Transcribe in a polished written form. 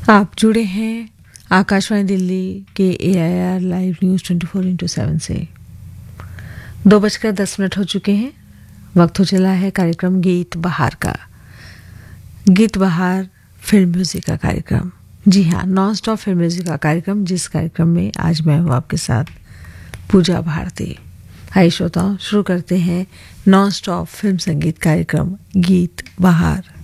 आप जुड़े हैं आकाशवाणी दिल्ली के AIR लाइव न्यूज़ 24x7 से। 2:10 हो चुके हैं। वक्त हो चला है कार्यक्रम गीत बहार का। गीत बहार फिल्म म्यूजिक का कार्यक्रम। जी हाँ, नॉन स्टॉप फिल्म म्यूजिक का कार्यक्रम, जिस कार्यक्रम में आज मैं हूँ आपके साथ पूजा भारती। आइए श्रोताओं, शुरू करते हैं नॉन स्टॉप फिल्म संगीत कार्यक्रम गीत बहार।